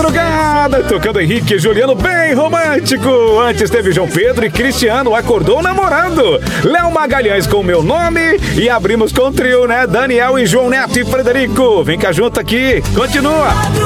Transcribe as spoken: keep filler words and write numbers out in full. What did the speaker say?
madrugada, tocando Henrique e Juliano, bem romântico. Antes teve João Pedro e Cristiano, acordou namorando. Léo Magalhães com Meu Nome. E abrimos com o trio, né? Daniel e João Neto e Frederico. Vem cá junto aqui, continua.